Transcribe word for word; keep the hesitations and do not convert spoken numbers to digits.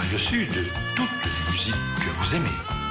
Radio Sud, toutes les musiques que vous aimez.